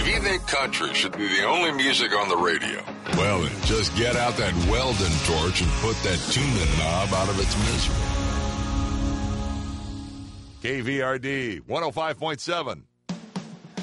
He think country should be the only music on the radio. Well, then, just get out that Weldon torch and put that tuning knob out of its misery. KVRD 105.7.